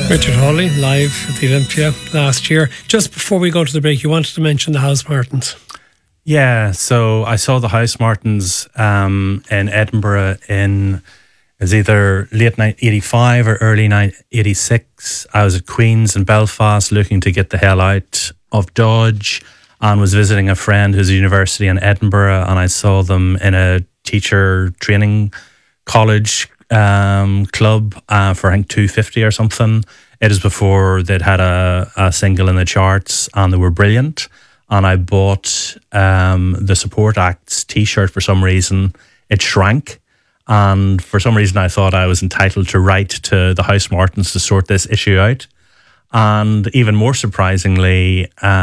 Richard Hawley, live at the Olympia last year. Just before we go to the break, you wanted to mention the Housemartins. Yeah, so I saw the Housemartins in Edinburgh it was either late 1985 or early 1986. I was at Queen's in Belfast looking to get the hell out of Dodge and was visiting a friend who's at university in Edinburgh, and I saw them in a teacher training college club for I think $250 or something. It is before they'd had a single in the charts, and they were brilliant. And I bought the Support Acts t-shirt for some reason. It shrank, and for some reason I thought I was entitled to write to the Housemartins to sort this issue out. And even more surprisingly,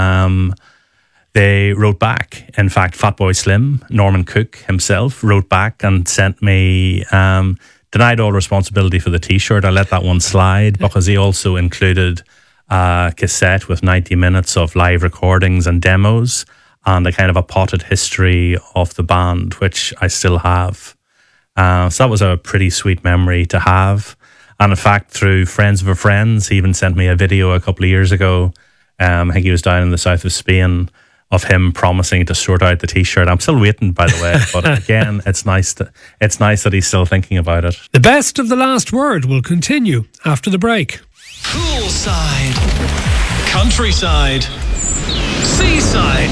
they wrote back. In fact, Fatboy Slim, Norman Cook himself, wrote back and sent me denied all responsibility for the t-shirt. I let that one slide because he also included a cassette with 90 minutes of live recordings and demos and a kind of a potted history of the band, which I still have. So that was a pretty sweet memory to have. And in fact, through friends of a friends, he even sent me a video a couple of years ago. I think he was down in the south of Spain, of him promising to sort out the t-shirt. I'm still waiting, by the way, but again, it's nice that he's still thinking about it. The best of the last word will continue after the break. Poolside, countryside, seaside.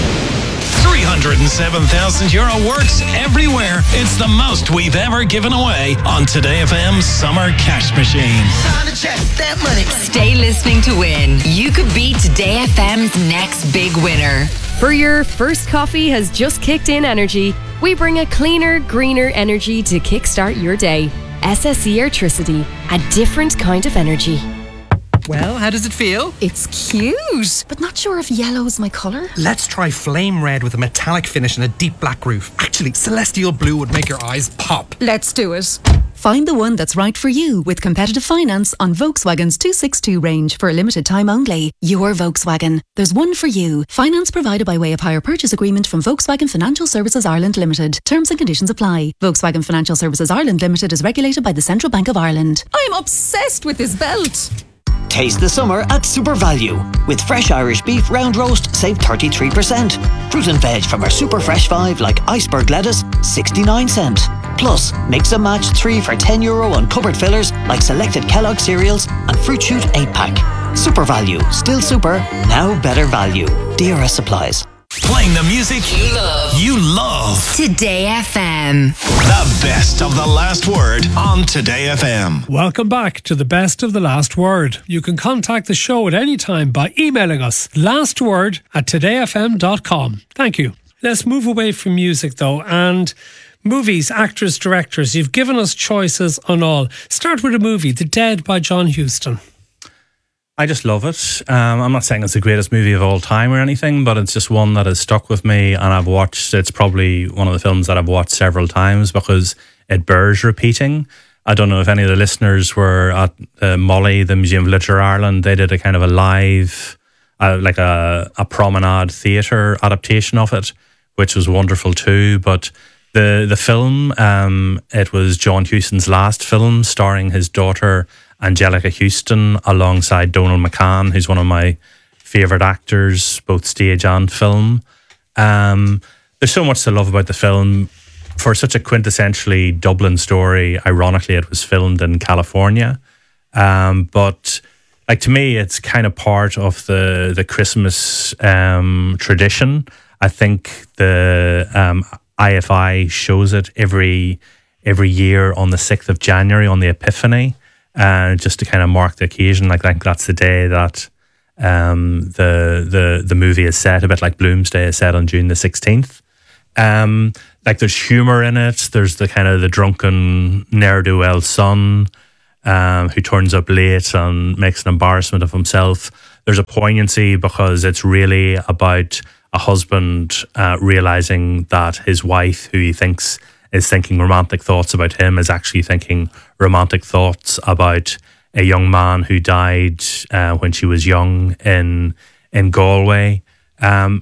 €307,000 works everywhere. It's the most we've ever given away on Today FM's Summer Cash Machine. Time to check that money. Stay listening to win. You could be Today FM's next big winner. For your first coffee has just kicked in energy, we bring a cleaner, greener energy to kickstart your day. SSE Airtricity, a different kind of energy. Well, how does it feel? It's cute, but not sure if yellow's my colour. Let's try flame red with a metallic finish and a deep black roof. Actually, celestial blue would make your eyes pop. Let's do it. Find the one that's right for you with competitive finance on Volkswagen's 262 range for a limited time only. Your Volkswagen. There's one for you. Finance provided by way of hire purchase agreement from Volkswagen Financial Services Ireland Limited. Terms and conditions apply. Volkswagen Financial Services Ireland Limited is regulated by the Central Bank of Ireland. I'm obsessed with this belt. Taste the summer at Super Value. With fresh Irish beef round roast, save 33%. Fruit and veg from our super fresh 5 like iceberg lettuce, 69 cent. Plus, mix and match 3 for €10 on cupboard fillers like selected Kellogg cereals and Fruit Shoot 8-pack. Super Value. Still super, now better value. DRS supplies. Playing the music you love. Today FM. The best of the last word on Today FM. Welcome back to the best of the last word. You can contact the show at any time by emailing us lastword@todayfm.com. Thank you. Let's move away from music though, and movies, actors, directors. You've given us choices on all. Start with a movie, The Dead by John Huston. I just love it. I'm not saying it's the greatest movie of all time or anything, but it's just one that has stuck with me, and it's probably one of the films that I've watched several times because it bears repeating. I don't know if any of the listeners were at Molly, the Museum of Literature Ireland. They did a kind of a live, like a promenade theatre adaptation of it, which was wonderful too. But the film, it was John Huston's last film, starring his daughter Angelica Houston alongside Donald McCann, who's one of my favourite actors, both stage and film. There's so much to love about the film. For such a quintessentially Dublin story, ironically, it was filmed in California. But like to me, it's kind of part of the Christmas tradition. I think the IFI shows it every year on the 6th of January on the Epiphany. Just to kind of mark the occasion, like I think that's the day that the movie is set, a bit like Bloomsday is set on June the 16th. Like there's humour in it. There's the kind of the drunken ne'er-do-well son who turns up late and makes an embarrassment of himself. There's a poignancy because it's really about a husband realising that his wife, who he thinks is thinking romantic thoughts about him, is actually thinking romantic thoughts about a young man who died when she was young in Galway.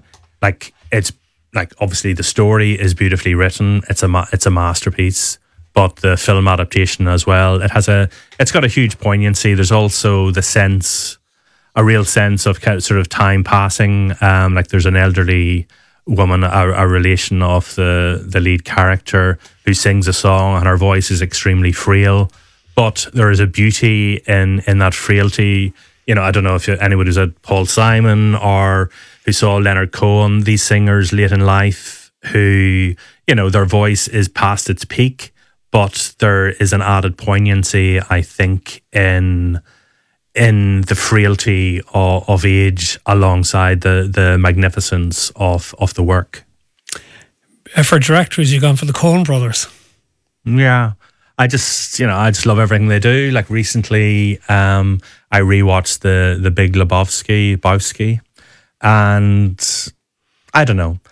Like it's like obviously the story is beautifully written. It's a masterpiece. but the film adaptation as well. It's got a huge poignancy. There's also a real sense of kind of sort of time passing. Like there's an elderly woman, a relation of the lead character, who sings a song, and her voice is extremely frail, but there is a beauty in that frailty. You know, I don't know if anyone who's at Paul Simon or who saw Leonard Cohen, these singers late in life who, you know, their voice is past its peak, but there is an added poignancy, I think, in the frailty of age alongside the magnificence of the work. For directors, you've gone for the Coen brothers. Yeah. I just love everything they do. Like recently, I rewatched the Big Lebowski, and I don't know.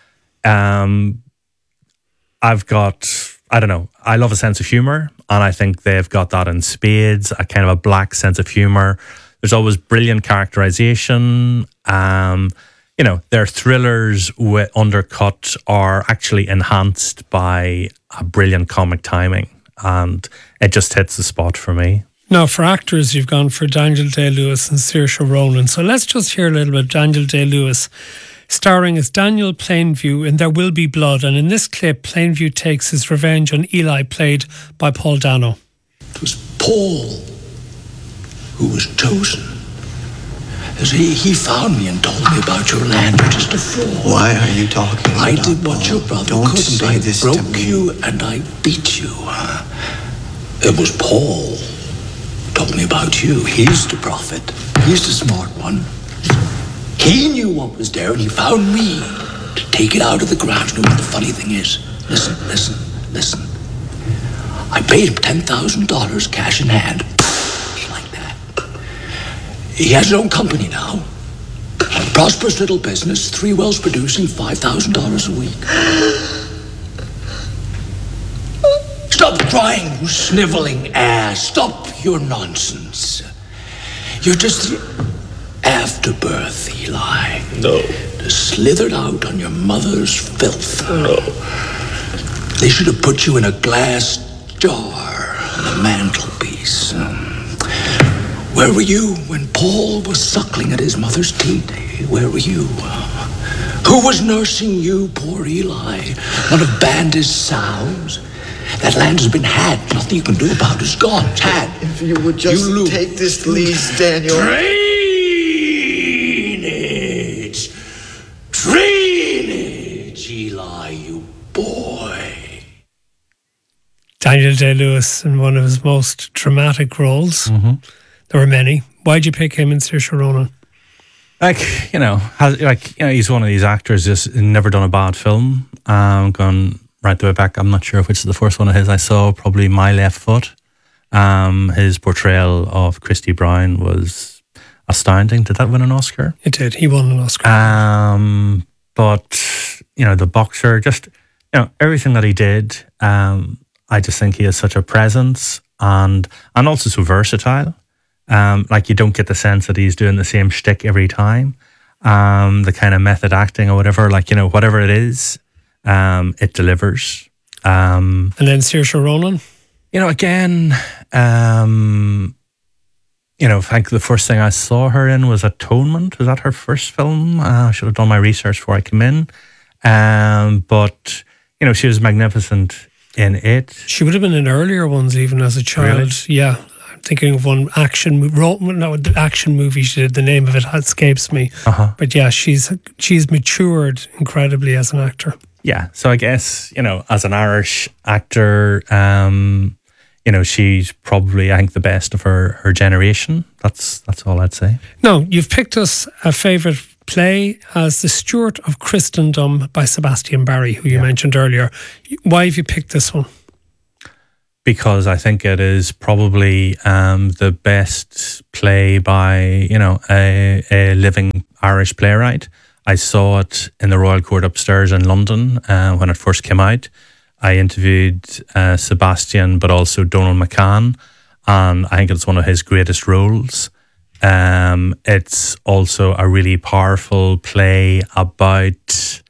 I love a sense of humour, and I think they've got that in spades, a kind of a black sense of humour. There's always brilliant characterisation. You know, their thrillers undercut are actually enhanced by a brilliant comic timing, and it just hits the spot for me. Now, for actors, you've gone for Daniel Day-Lewis and Saoirse Ronan. So let's just hear a little bit of Daniel Day-Lewis, starring as Daniel Plainview in There Will Be Blood. And in this clip, Plainview takes his revenge on Eli, played by Paul Dano. It was Paul who was chosen. As he found me and told me about your land just before. Why are you talking about I did what your brother Don't couldn't. say I this broke to me. you and I beat you. It was Paul told me about you. He's the prophet. He's the smart one. He knew what was there and he found me to take it out of the ground. You know what the funny thing is? Listen. I paid him $10,000 cash in hand. Like that. He has his own company now. A prosperous little business, 3 wells producing $5,000 a week. Stop crying, you sniveling ass. Stop your nonsense. You're just the afterbirth, Eli. No. Just slithered out on your mother's filth. No. They should have put you in a glass jar on the mantelpiece. Where were you when Paul was suckling at his mother's teat? Where were you? Who was nursing you, poor Eli? One of Bandit's sows? That land has been had. Nothing you can do about it. It's gone. It's had. If you would just take this lease, Daniel. Drainage, Eli, you boy. Daniel Day-Lewis in one of his most dramatic roles. Mm-hmm. There were many. Why'd you pick him and Saoirse Ronan? He's one of these actors just never done a bad film. Gone right the way back. I'm not sure which is the first one of his I saw. Probably My Left Foot. His portrayal of Christy Brown was astounding. Did that win an Oscar? It did. He won an Oscar. But The Boxer, just everything that he did. I just think he has such a presence and also so versatile. You don't get the sense that he's doing the same shtick every time. The kind of method acting or whatever, whatever it is, it delivers. And then Saoirse Ronan? Again, I think the first thing I saw her in was Atonement. Was that her first film? I should have done my research before I came in. But she was magnificent in it. She would have been in earlier ones even as a child. Really? Yeah. I'm thinking of one action movie she did. The name of it escapes me. Uh-huh. But yeah, she's matured incredibly as an actor. Yeah. So I guess, as an Irish actor, she's probably, I think, the best of her generation. That's all I'd say. Now, you've picked us a favourite play as The Steward of Christendom by Sebastian Barry, who you mentioned earlier. Why have you picked this one? Because I think it is probably the best play by, a living Irish playwright. I saw it in the Royal Court upstairs in London when it first came out. I interviewed Sebastian, but also Donald McCann, and I think it's one of his greatest roles. It's also a really powerful play about,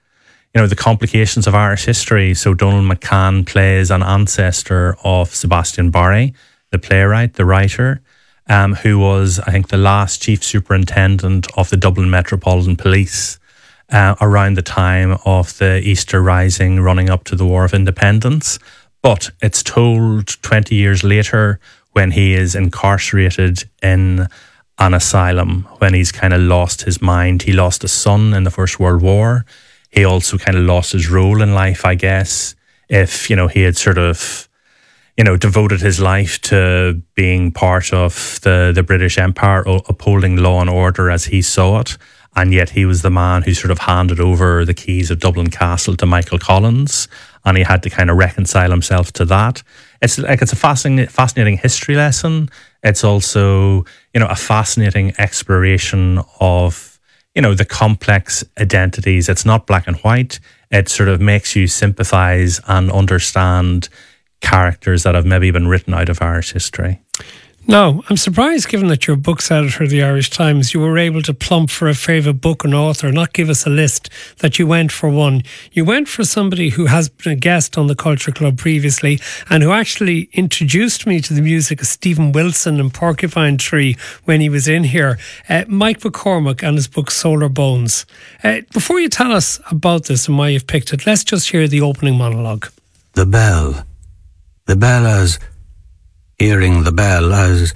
the complications of Irish history. So Donald McCann plays an ancestor of Sebastian Barry, the playwright, the writer, who was, I think, the last chief superintendent of the Dublin Metropolitan Police around the time of the Easter Rising running up to the War of Independence. But it's told 20 years later when he is incarcerated in an asylum, when he's kind of lost his mind. He lost a son in the First World War. He also kind of lost his role in life, I guess, if, he had sort of, devoted his life to being part of the British Empire, upholding law and order as he saw it. And yet he was the man who sort of handed over the keys of Dublin Castle to Michael Collins. And he had to kind of reconcile himself to that. It's a fascinating history lesson. It's also, a fascinating exploration of, the complex identities. It's not black and white. It sort of makes you sympathise and understand characters that have maybe been written out of Irish history. Now, I'm surprised, given that you're books editor of the Irish Times, you were able to plump for a favourite book and author, not give us a list, that you went for one. You went for somebody who has been a guest on the Culture Club previously and who actually introduced me to the music of Stephen Wilson and Porcupine Tree when he was in here, Mike McCormack and his book Solar Bones. Before you tell us about this and why you've picked it, let's just hear the opening monologue. The bell as... Hearing the bell as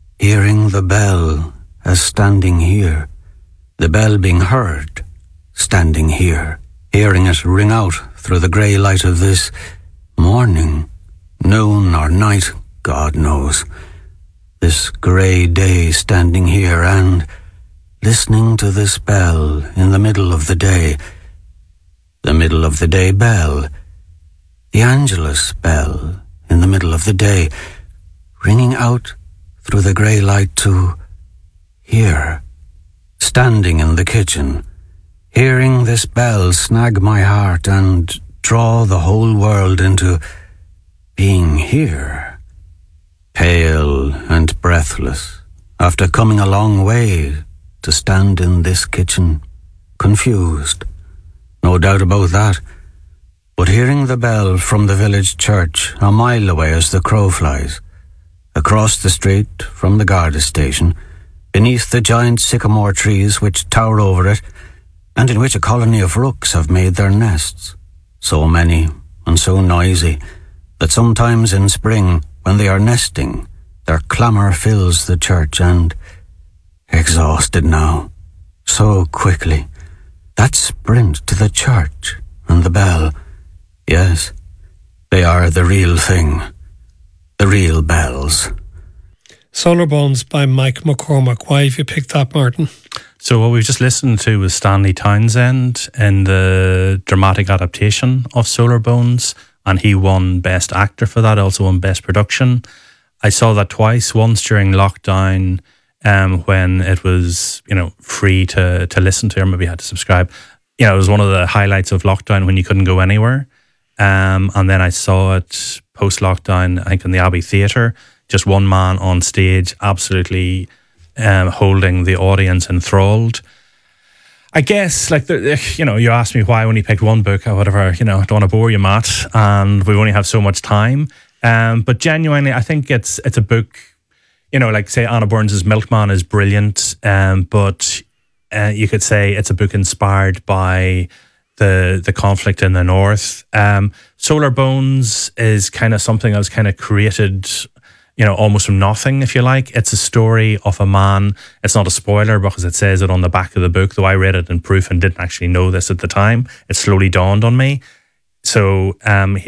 standing here. The bell being heard, standing here. Hearing it ring out through the grey light of this morning, noon or night, God knows. This grey day standing here and listening to this bell in the middle of the day. The middle of the day bell. The Angelus bell in the middle of the day. Ringing out through the grey light to here, standing in the kitchen, hearing this bell snag my heart and draw the whole world into being here, pale and breathless, after coming a long way to stand in this kitchen, confused, no doubt about that, but hearing the bell from the village church a mile away as the crow flies, across the street from the Garda station, beneath the giant sycamore trees which tower over it, and in which a colony of rooks have made their nests, so many and so noisy that sometimes in spring, when they are nesting, their clamour fills the church, and, exhausted now, so quickly, that sprint to the church and the bell, yes, they are the real thing. The real bells. Solar Bones by Mike McCormack. Why have you picked that, Martin? So what we've just listened to was Stanley Townsend in the dramatic adaptation of Solar Bones, and he won Best Actor for that, also won Best Production. I saw that twice, once during lockdown when it was, free to listen to, or maybe you had to subscribe. It was one of the highlights of lockdown when you couldn't go anywhere. And then I saw it post-lockdown, I think in the Abbey Theatre, just one man on stage, absolutely holding the audience enthralled. I guess, you asked me why I only picked one book or whatever, I don't want to bore you, Matt, and we only have so much time. But genuinely, I think it's a book, say Anna Burns' Milkman is brilliant, but you could say it's a book inspired by the conflict in the north. Solar Bones is kind of something that was kind of created, almost from nothing, if you like. It's a story of a man. It's not a spoiler because it says it on the back of the book, though I read it in proof and didn't actually know this at the time. It slowly dawned on me. So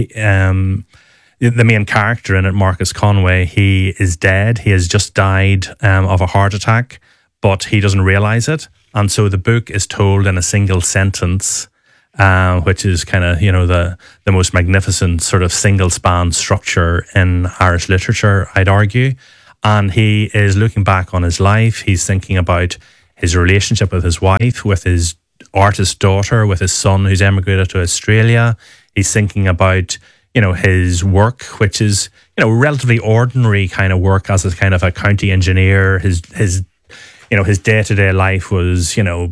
the main character in it, Marcus Conway, he is dead. He has just died of a heart attack, but he doesn't realise it. And so the book is told in a single sentence, which is kind of, the most magnificent sort of single span structure in Irish literature, I'd argue. And he is looking back on his life. He's thinking about his relationship with his wife, with his artist daughter, with his son who's emigrated to Australia. He's thinking about, his work, which is, relatively ordinary kind of work as a kind of a county engineer. His day-to-day life was,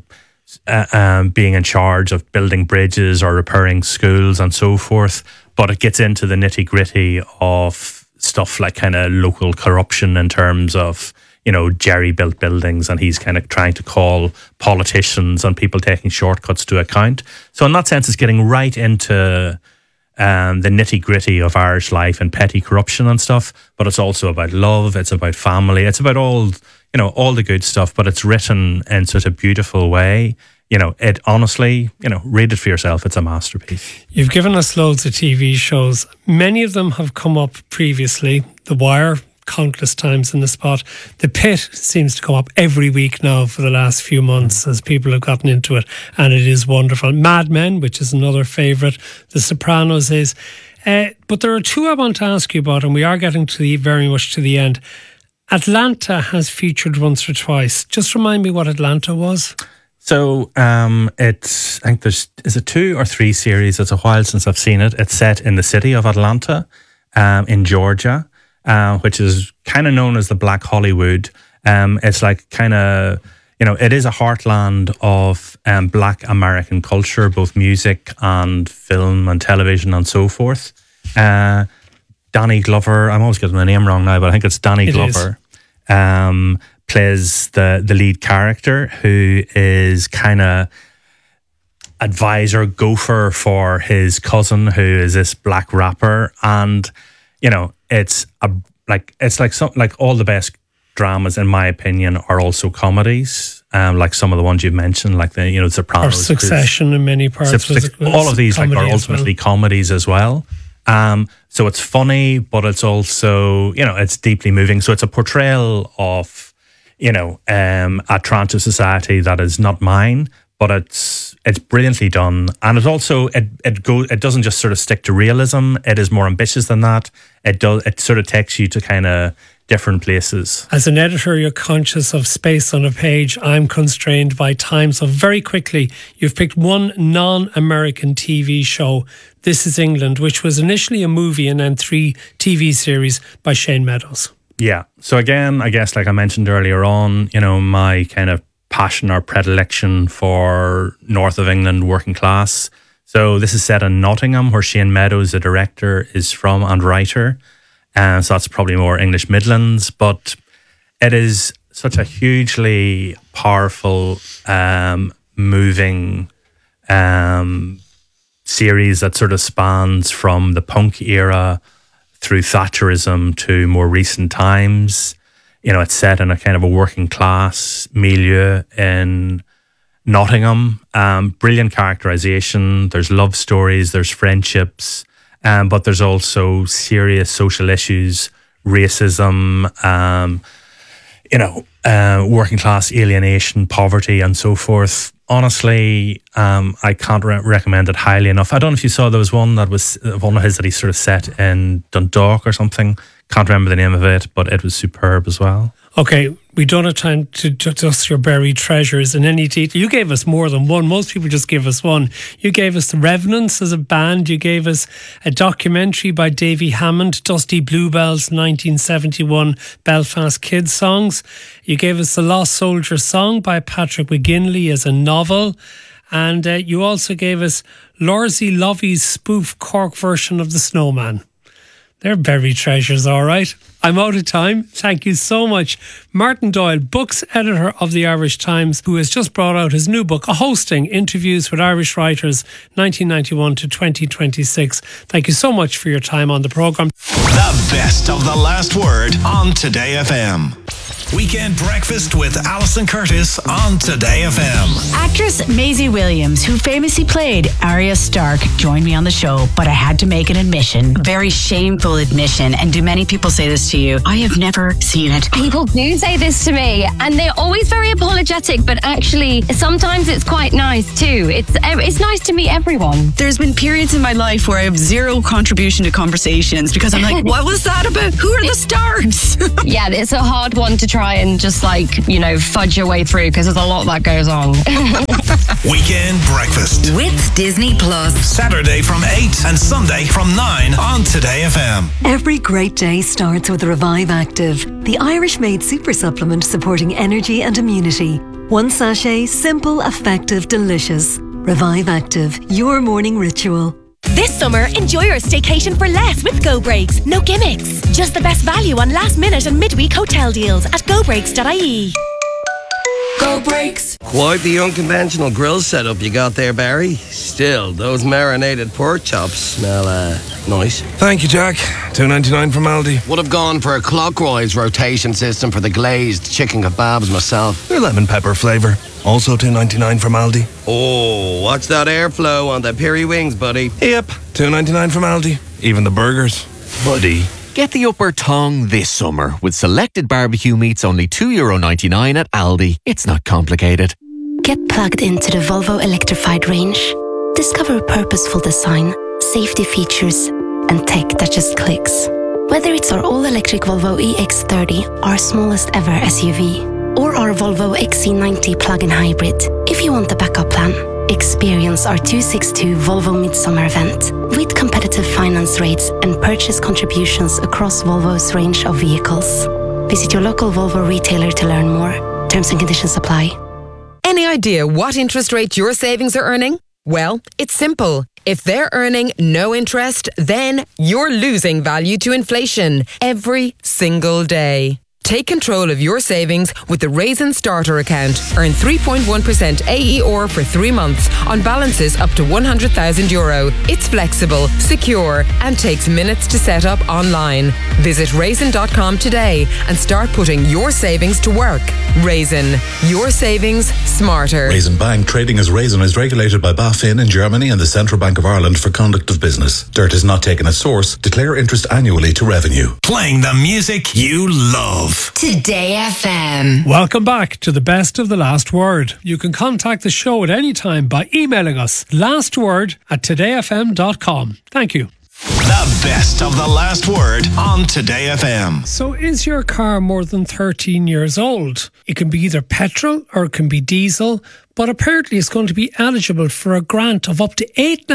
being in charge of building bridges or repairing schools and so forth. But it gets into the nitty gritty of stuff like kind of local corruption in terms of, Jerry built buildings, and he's kind of trying to call politicians and people taking shortcuts to account. So in that sense, it's getting right into the nitty gritty of Irish life and petty corruption and stuff. But it's also about love. It's about family. It's about all the good stuff. But it's written in such a beautiful way. It honestly, read it for yourself. It's a masterpiece. You've given us loads of TV shows. Many of them have come up previously. The Wire, countless times in the spot. The Pit seems to come up every week now for the last few months as people have gotten into it, and it is wonderful. Mad Men, which is another favourite. The Sopranos is. But there are two I want to ask you about, and we are getting very much to the end. Atlanta has featured once or twice. Just remind me what Atlanta was. So I think is it 2 or 3 series? It's a while since I've seen it. It's set in the city of Atlanta, in Georgia, which is kind of known as the Black Hollywood. It's like kind of, it is a heartland of Black American culture, both music and film and television and so forth. Danny Glover, I'm always getting the name wrong now, but I think it's Danny Glover. Plays the lead character, who is kind of advisor, gopher for his cousin, who is this black rapper. And it's like all the best dramas, in my opinion, are also comedies. Like some of the ones you've mentioned, like the Sopranos, or Succession in many parts. All of these are ultimately comedies as well. So it's funny, but it's also, it's deeply moving. So it's a portrayal of, a tranche of society that is not mine, but it's brilliantly done. And it also, it doesn't just sort of stick to realism. It is more ambitious than that. It sort of takes you to kind of different places. As an editor, you're conscious of space on a page. I'm constrained by time. So very quickly, you've picked one non-American TV show, This Is England, which was initially a movie and then 3 TV series by Shane Meadows. Yeah. So again, I guess like I mentioned earlier on, my kind of passion or predilection for north of England working class. So this is set in Nottingham, where Shane Meadows, the director, is from and writer. So that's probably more English Midlands, but it is such a hugely powerful, moving series that sort of spans from the punk era through Thatcherism to more recent times. It's set in a kind of a working class milieu in Nottingham. Brilliant characterization. There's love stories, there's friendships, but there's also serious social issues, racism, working class alienation, poverty, and so forth. Honestly, I can't recommend it highly enough. I don't know if you saw, there was one that was one of his that he sort of set in Dundalk or something. Can't remember the name of it, but it was superb as well. Okay, we don't have time to discuss your buried treasures in any detail. You gave us more than one. Most people just give us one. You gave us The Revenants as a band. You gave us a documentary by Davy Hammond, Dusty Bluebells, 1971 Belfast Kids songs. You gave us The Lost Soldier Song by Patrick McGinley as a novel. And you also gave us Lorzie Lovey's spoof Cork version of The Snowman. They're buried treasures, all right. I'm out of time. Thank you so much. Martin Doyle, books editor of the Irish Times, who has just brought out his new book, A Hosting, Interviews with Irish Writers, 1991 to 2026. Thank you so much for your time on the programme. The best of the last word on Today FM. Weekend Breakfast with Alison Curtis on Today FM. Actress Maisie Williams, who famously played Arya Stark, joined me on the show, but I had to make an admission. Very shameful admission. And do many people say this to you? I have never seen it. People do say this to me, and they're always very apologetic, but actually, sometimes it's quite nice too. It's nice to meet everyone. There's been periods in my life where I have zero contribution to conversations because I'm like, what was that about? Who are the stars? Yeah, it's a hard one to try and just fudge your way through because there's a lot that goes on. Weekend Breakfast with Disney Plus. Saturday from 8 and Sunday from 9 on Today FM. Every great day starts with Revive Active, the Irish-made super supplement supporting energy and immunity. One sachet, simple, effective, delicious. Revive Active, your morning ritual. This summer, enjoy your staycation for less with Go Breaks. No gimmicks. Just the best value on last minute and midweek hotel deals at gobreaks.ie. Go Breaks. Quite the unconventional grill setup you got there, Barry. Still, those marinated pork chops smell nice. Thank you, Jack. $2.99 from Aldi. Would have gone for a clockwise rotation system for the glazed chicken kebabs myself. Your lemon pepper flavour. Also $2.99 from Aldi. Oh, watch that airflow on the piri wings, buddy. Yep, $2.99 from Aldi. Even the burgers. Buddy. Get the upper tongue this summer with selected barbecue meats only €2.99 at Aldi. It's not complicated. Get plugged into the Volvo electrified range. Discover purposeful design, safety features, and tech that just clicks. Whether it's our all-electric Volvo EX30, our smallest ever SUV, or our Volvo XC90 plug-in hybrid, if you want the backup plan, experience our 262 Volvo Midsummer event with competitive finance rates and purchase contributions across Volvo's range of vehicles. Visit your local Volvo retailer to learn more. Terms and conditions apply. Any idea what interest rate your savings are earning? Well, it's simple. If they're earning no interest, then you're losing value to inflation every single day. Take control of your savings with the Raisin Starter account. Earn 3.1% AER for 3 months on balances up to €100,000. It's flexible, secure, and takes minutes to set up online. Visit raisin.com today and start putting your savings to work. Raisin, your savings smarter. Raisin Bank trading as Raisin is regulated by BaFin in Germany and the Central Bank of Ireland for conduct of business. Dirt is not taken at source. Declare interest annually to revenue. Playing the music you love. Today FM. Welcome back to the best of the last word. You can contact the show at any time by emailing us lastword@todayfm.com. Thank you. The best of the last word on Today FM. So is your car more than 13 years old? It can be either petrol or it can be diesel, but apparently it's going to be eligible for a grant of up to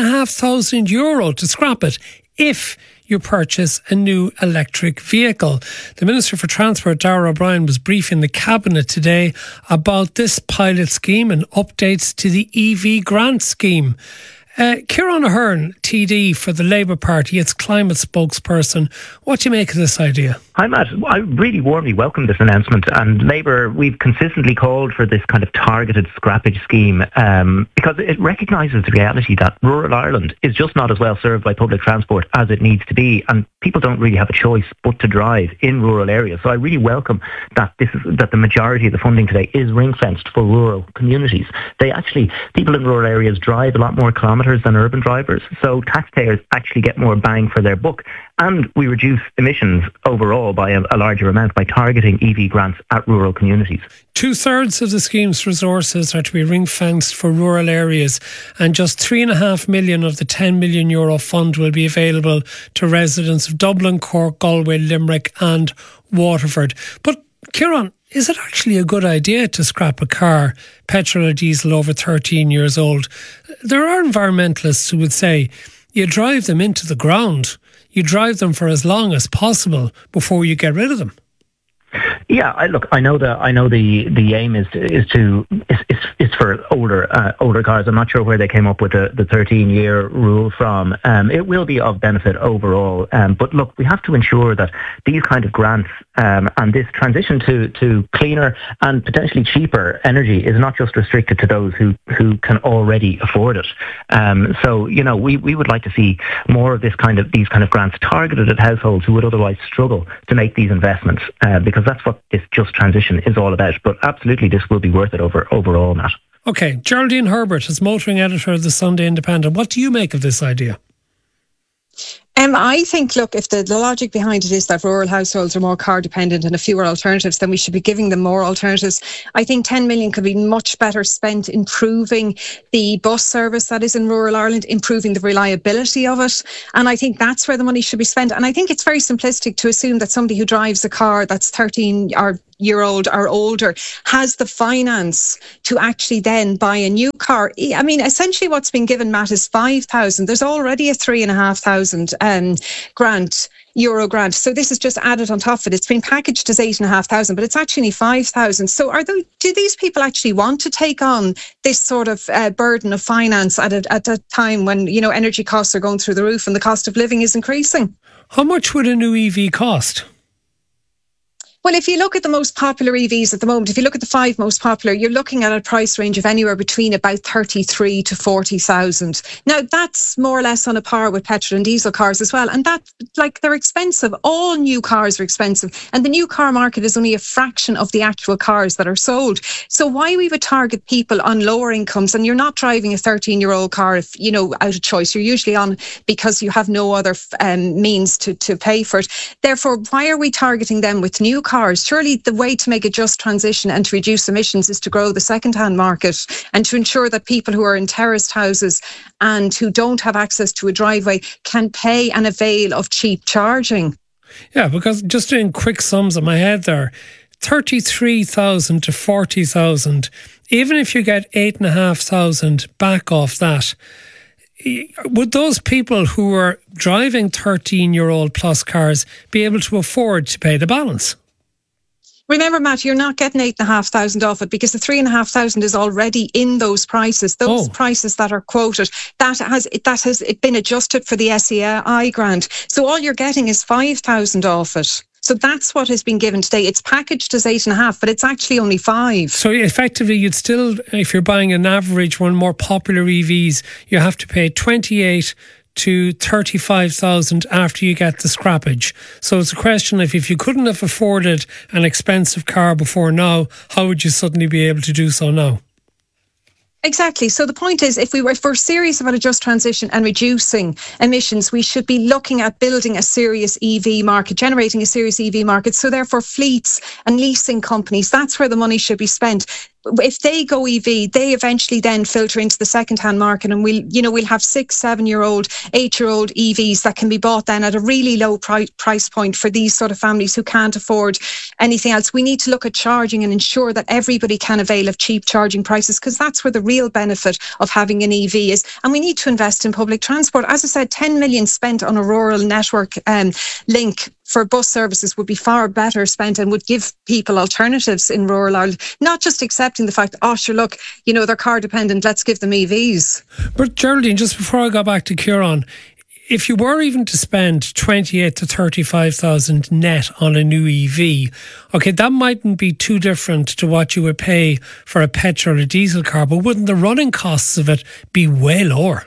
€8,500 to scrap it if you purchase a new electric vehicle. The Minister for Transport, Darragh O'Brien, was briefing the Cabinet today about this pilot scheme and updates to the EV grant scheme. Ciarán Ahern, TD for the Labour Party, its climate spokesperson. What do you make of this idea? Hi, Matt. I really warmly welcome this announcement. And Labour, we've consistently called for this kind of targeted scrappage scheme because it recognises the reality that rural Ireland is just not as well served by public transport as it needs to be. And people don't really have a choice but to drive in rural areas. So I really welcome that the majority of the funding today is ring-fenced for rural communities. People in rural areas drive a lot more kilometres than urban drivers, so taxpayers actually get more bang for their buck, and we reduce emissions overall by a larger amount by targeting EV grants at rural communities. 2/3 of the scheme's resources are to be ring-fenced for rural areas, and just €3.5 million of the €10 million fund will be available to residents of Dublin, Cork, Galway, Limerick and Waterford. But Ciarán, is it actually a good idea to scrap a car, petrol or diesel, over 13 years old? There are environmentalists who would say you drive them into the ground. You drive them for as long as possible before you get rid of them. Yeah, I know the aim is for older cars. I'm not sure where they came up with the 13-year rule from. It will be of benefit overall, but look, we have to ensure that these kind of grants and this transition to cleaner and potentially cheaper energy is not just restricted to those who can already afford it. So we would like to see more of these kind of grants targeted at households who would otherwise struggle to make these investments, because that's what this just transition is all about. But absolutely, this will be worth it overall, Matt. Okay, Geraldine Herbert is motoring editor of the Sunday Independent. What do you make of this idea? I think, look, if the logic behind it is that rural households are more car dependent and have fewer alternatives, then we should be giving them more alternatives. I think 10 million could be much better spent improving the bus service that is in rural Ireland, improving the reliability of it. And I think that's where the money should be spent. And I think it's very simplistic to assume that somebody who drives a car that's 13 or year old or older has the finance to actually then buy a new car. I mean, essentially what's been given, Matt, is 5,000. There's already a 3,500 euro grant. So this is just added on top of it. It's been packaged as 8,500, but it's actually 5,000. So do these people actually want to take on this sort of burden of finance at a time when, energy costs are going through the roof and the cost of living is increasing? How much would a new EV cost? Well, if you look at the most popular EVs at the moment, if you look at the 5 most popular, you're looking at a price range of anywhere between about 33 to 40,000. Now, that's more or less on a par with petrol and diesel cars as well. And they're expensive. All new cars are expensive. And the new car market is only a fraction of the actual cars that are sold. So why we would target people on lower incomes, and you're not driving a 13-year-old car if, out of choice. You're usually on because you have no other means to pay for it. Therefore, why are we targeting them with new cars? Surely the way to make a just transition and to reduce emissions is to grow the second-hand market and to ensure that people who are in terraced houses and who don't have access to a driveway can pay and avail of cheap charging. Yeah, because just doing quick sums in my head there, 33,000 to 40,000, even if you get 8,500 back off that, would those people who are driving 13-year-old plus cars be able to afford to pay the balance? Remember, Matt, you're not getting 8,500 off it because the 3,500 is already in those prices. Those prices that are quoted, that has been adjusted for the SEI grant. So all you're getting is 5,000 off it. So that's what has been given today. It's packaged as 8.5, but it's actually only 5. So effectively, you'd still, if you're buying an average one, more popular EVs, you have to pay 28 to 35,000 after you get the scrappage. So it's a question of if you couldn't have afforded an expensive car before now, how would you suddenly be able to do so now? Exactly. So the point is, if we're serious about a just transition and reducing emissions, we should be looking at building a serious EV market, generating a serious EV market. So therefore, fleets and leasing companies, that's where the money should be spent. If they go EV, they eventually then filter into the second-hand market, and we'll have 6, 7-year-old, 8-year-old EVs that can be bought then at a really low price point for these sort of families who can't afford anything else. We need to look at charging and ensure that everybody can avail of cheap charging prices, because that's where the real benefit of having an EV is. And we need to invest in public transport. As I said, 10 million spent on a rural network link for bus services would be far better spent and would give people alternatives in rural Ireland, not just accepting the fact, look, they're car dependent, let's give them EVs. But Geraldine, just before I go back to Kieran, if you were even to spend 28 to 35,000 net on a new EV, okay, that mightn't be too different to what you would pay for a petrol or diesel car, but wouldn't the running costs of it be way lower?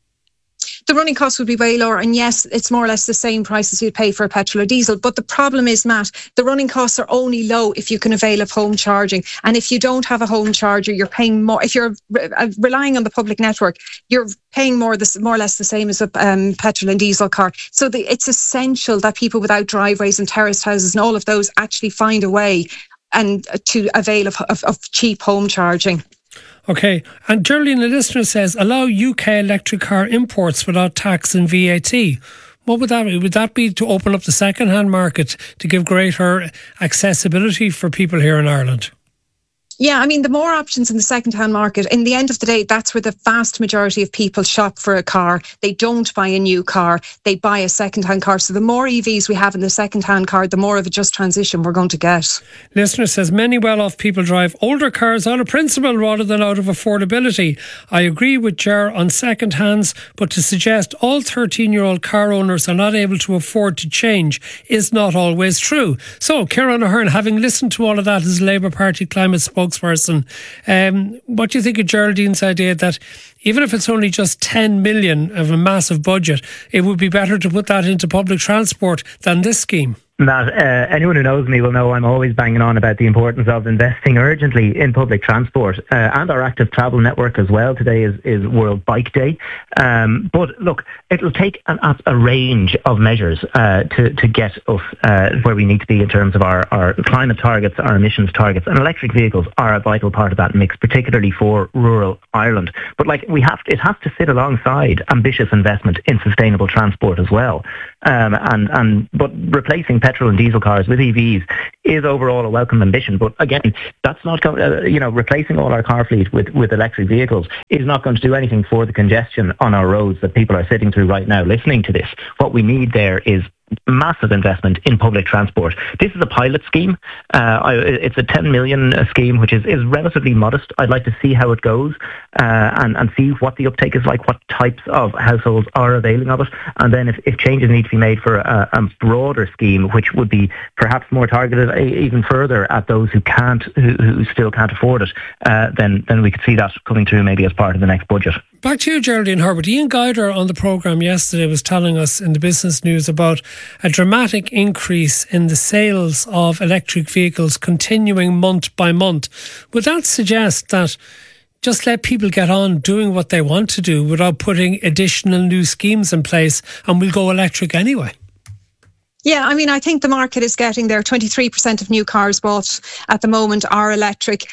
The running costs would be way lower, and yes, it's more or less the same price as you'd pay for a petrol or diesel. But the problem is, Matt, the running costs are only low if you can avail of home charging. And if you don't have a home charger, you're paying more. If you're relying on the public network, you're paying more or less the same as a petrol and diesel car. So it's essential that people without driveways and terraced houses and all of those actually find a way and to avail of cheap home charging. Okay, and Geraldine, the listener says, allow UK electric car imports without tax and VAT. What would that be? Would that be to open up the second-hand market to give greater accessibility for people here in Ireland? Yeah, I mean, the more options in the second-hand market, in the end of the day, that's where the vast majority of people shop for a car. They don't buy a new car, they buy a second-hand car. So the more EVs we have in the second-hand car, the more of a just transition we're going to get. Listener says, many well-off people drive older cars out of principle rather than out of affordability. I agree with Ger on second-hands, but to suggest all 13-year-old car owners are not able to afford to change is not always true. So, Kieran Ahern, having listened to all of that as Labour Party climate spokesperson, what do you think of Geraldine's idea that even if it's only just 10 million of a massive budget, it would be better to put that into public transport than this scheme? Matt, anyone who knows me will know I'm always banging on about the importance of investing urgently in public transport and our active travel network as well. Today is World Bike Day. But look, it'll take a range of measures to get us where we need to be in terms of our climate targets, our emissions targets, and electric vehicles are a vital part of that mix, particularly for rural Ireland. But it has to sit alongside ambitious investment in sustainable transport as well. But replacing petrol and diesel cars with EVs is overall a welcome ambition. But again, that's not replacing all our car fleet with electric vehicles is not going to do anything for the congestion on our roads that people are sitting through right now listening to this. What we need there is massive investment in public transport. This is a pilot scheme. It's a 10 million scheme, which is relatively modest. I'd like to see how it goes and see what the uptake is like, what types of households are availing of it. And then if changes need to be made for a broader scheme, which would be perhaps more targeted even further at those who still can't afford it, then we could see that coming through maybe as part of the next budget. Back to you, Geraldine Herbert. Ian Guider on the programme yesterday was telling us in the Business News about a dramatic increase in the sales of electric vehicles continuing month by month. Would that suggest that just let people get on doing what they want to do without putting additional new schemes in place and we'll go electric anyway? Yeah, I mean, I think the market is getting there. 23% of new cars bought at the moment are electric.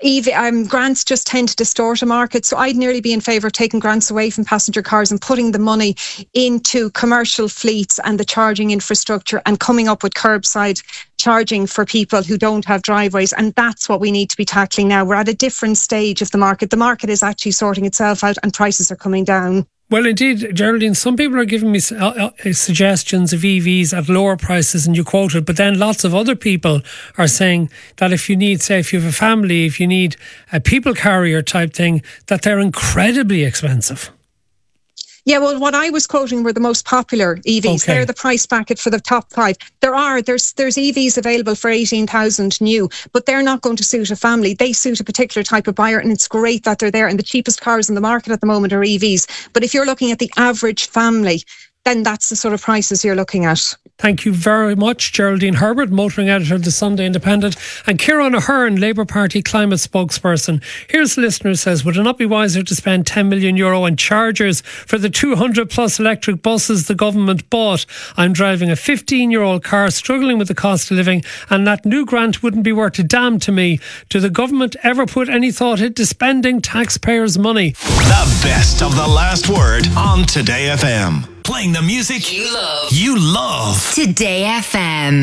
Grants just tend to distort a market. So I'd nearly be in favour of taking grants away from passenger cars and putting the money into commercial fleets and the charging infrastructure and coming up with curbside charging for people who don't have driveways. And that's what we need to be tackling now. We're at a different stage of the market. The market is actually sorting itself out and prices are coming down. Well, indeed, Geraldine, some people are giving me suggestions of EVs at lower prices than you quoted, but then lots of other people are saying that if you need, say, if you have a family, if you need a people carrier type thing, that they're incredibly expensive. Yeah, well, what I was quoting were the most popular EVs. Okay. They're the price bracket for the top 5. There's EVs available for 18,000 new, but they're not going to suit a family. They suit a particular type of buyer, and it's great that they're there. And the cheapest cars in the market at the moment are EVs. But if you're looking at the average family, then that's the sort of prices you're looking at. Thank you very much, Geraldine Herbert, motoring editor of the Sunday Independent, and Ciarán Ahern, Labour Party climate spokesperson. Here's a listener who says, would it not be wiser to spend €10 million on chargers for the 200 plus electric buses the government bought? I'm driving a 15-year-old car, struggling with the cost of living, and that new grant wouldn't be worth a damn to me. Do the government ever put any thought into spending taxpayers' money? The best of the last word on Today FM. Playing the music you love. Today FM.